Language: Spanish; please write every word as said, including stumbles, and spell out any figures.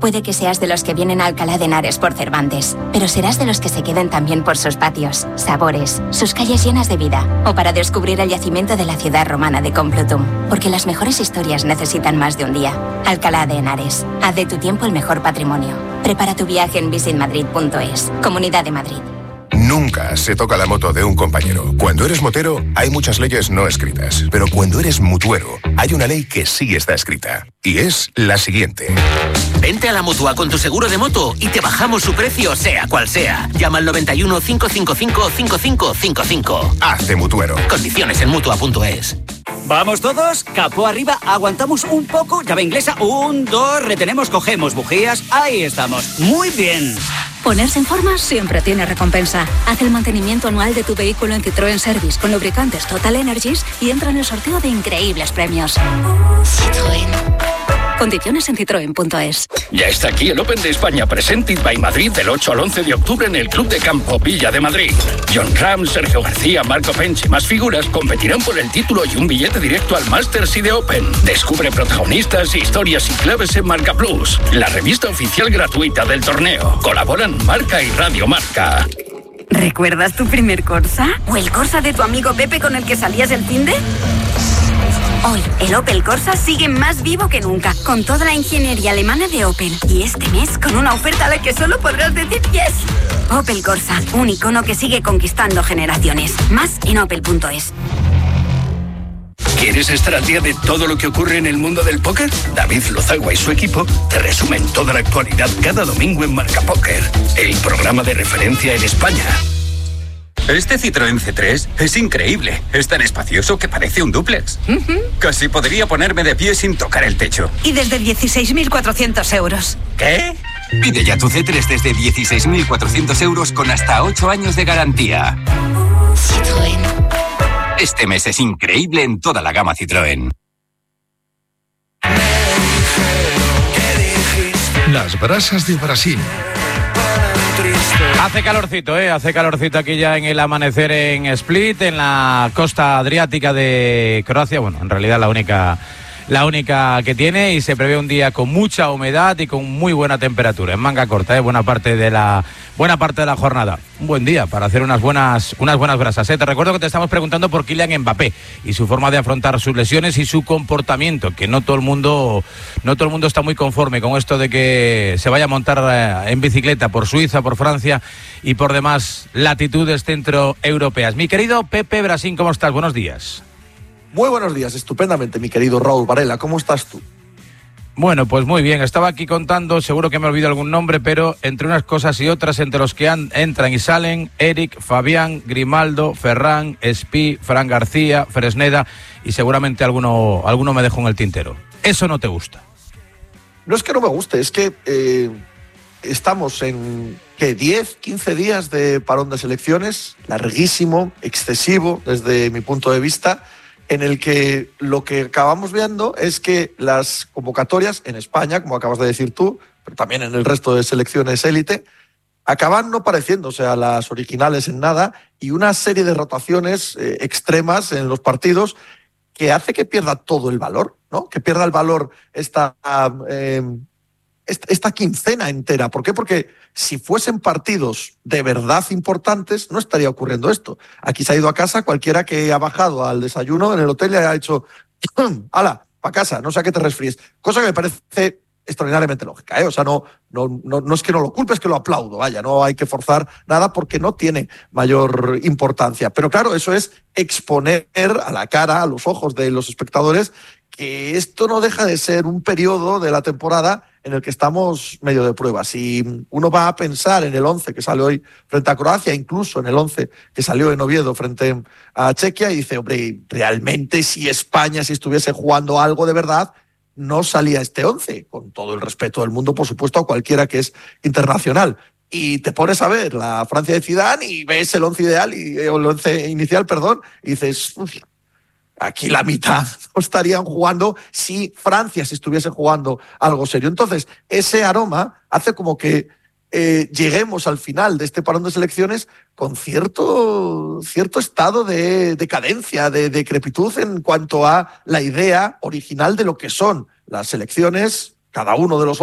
Puede que seas de los que vienen a Alcalá de Henares por Cervantes, pero serás de los que se queden también por sus patios, sabores, sus calles llenas de vida, o para descubrir el yacimiento de la ciudad romana de Complutum. Porque las mejores historias necesitan más de un día. Alcalá de Henares. Haz de tu tiempo el mejor patrimonio. Prepara tu viaje en visit madrid punto es. Comunidad de Madrid. Nunca se toca la moto de un compañero. Cuando eres motero, hay muchas leyes no escritas. Pero cuando eres mutuero, hay una ley que sí está escrita. Y es la siguiente. Vente a la Mutua con tu seguro de moto y te bajamos su precio, sea cual sea. Llama al noventa y uno, cincuenta y cinco, cincuenta y cinco cincuenta y cinco. Hazte mutuero. Condiciones en mutua punto es. ¿Vamos todos? Capó arriba, aguantamos un poco, llave inglesa, un, dos, retenemos, cogemos bujías, ahí estamos. Muy bien. Ponerse en forma siempre tiene recompensa. Haz el mantenimiento anual de tu vehículo en Citroën Service con lubricantes Total Energies y entra en el sorteo de increíbles premios. Citroën. Condiciones en citroen punto es. Ya está aquí el Open de España Presented by Madrid del ocho al once de octubre en el Club de Campo Villa de Madrid. John Ram, Sergio García, Marco Pench y más figuras competirán por el título y un billete directo al Masters y de Open. Descubre protagonistas, historias y claves en Marca Plus, la revista oficial gratuita del torneo. Colaboran Marca y Radio Marca. ¿Recuerdas tu primer Corsa? ¿O el Corsa de tu amigo Pepe con el que salías el finde? Hoy, el Opel Corsa sigue más vivo que nunca, con toda la ingeniería alemana de Opel. Y este mes, con una oferta a la que solo podrás decir yes. Opel Corsa, un icono que sigue conquistando generaciones. Más en opel punto es. ¿Quieres estar al día de todo lo que ocurre en el mundo del póker? David Lozagua y su equipo te resumen toda la actualidad cada domingo en Marca Póker, el programa de referencia en España. Este Citroën C tres es increíble. Es tan espacioso que parece un dúplex. Uh-huh. Casi podría ponerme de pie sin tocar el techo. Y desde dieciséis mil cuatrocientos euros. ¿Qué? Pide ya tu C tres desde dieciséis mil cuatrocientos euros con hasta ocho años de garantía. Citroën. Este mes es increíble en toda la gama Citroën. Las brasas de Brasil. Hace calorcito, ¿eh? Hace calorcito aquí ya en el amanecer en Split, en la costa adriática de Croacia. Bueno, en realidad la única, la única que tiene, y se prevé un día con mucha humedad y con muy buena temperatura. En manga corta, ¿eh? Buena parte de la, buena parte de la jornada. Un buen día para hacer unas buenas, unas buenas brasas, ¿eh? Te recuerdo que te estamos preguntando por Kylian Mbappé y su forma de afrontar sus lesiones y su comportamiento, que no todo el mundo, no todo el mundo está muy conforme con esto de que se vaya a montar en bicicleta por Suiza, por Francia y por demás latitudes centroeuropeas. Mi querido Pepe Brasín, ¿cómo estás? Buenos días. Muy buenos días, estupendamente, mi querido Raúl Varela. ¿Cómo estás tú? Bueno, pues muy bien. Estaba aquí contando, seguro que me olvido algún nombre, pero entre unas cosas y otras, entre los que han, entran y salen, Eric, Fabián, Grimaldo, Ferran, Espí, Fran García, Fresneda, y seguramente alguno, alguno me dejó en el tintero. ¿Eso no te gusta? No es que no me guste, es que eh, estamos en, ¿qué? diez, quince días de parón de selecciones, larguísimo, excesivo desde mi punto de vista, en el que lo que acabamos viendo es que las convocatorias en España, como acabas de decir tú, pero también en el resto de selecciones élite, acaban no pareciéndose a las originales en nada, y una serie de rotaciones eh, extremas en los partidos que hace que pierda todo el valor, ¿no? Que pierda el valor esta, eh, esta, esta quincena entera. ¿Por qué? Porque si fuesen partidos de verdad importantes, no estaría ocurriendo esto. Aquí se ha ido a casa cualquiera que ha bajado al desayuno en el hotel y ha hecho ¡hala! Pa' casa, no sé a qué te resfríes. Cosa que me parece extraordinariamente lógica, ¿eh? O sea, no, no, no, no es que no lo culpe, es que lo aplaudo, vaya, no hay que forzar nada porque no tiene mayor importancia. Pero claro, eso es exponer a la cara, a los ojos de los espectadores, que esto no deja de ser un periodo de la temporada en el que estamos medio de prueba. Si uno va a pensar en el once que sale hoy frente a Croacia, incluso en el once que salió en Oviedo frente a Chequia, y dice, hombre, realmente si España, si estuviese jugando algo de verdad, no salía este once, con todo el respeto del mundo, por supuesto, a cualquiera que es internacional. Y te pones a ver la Francia de Zidane y ves el once ideal, y, o el once inicial, perdón, y dices, aquí la mitad no estarían jugando si Francia se estuviese jugando algo serio. Entonces, ese aroma hace como que eh, lleguemos al final de este parón de selecciones con cierto, cierto estado de decadencia, de decrepitud en cuanto a la idea original de lo que son las selecciones, cada uno de los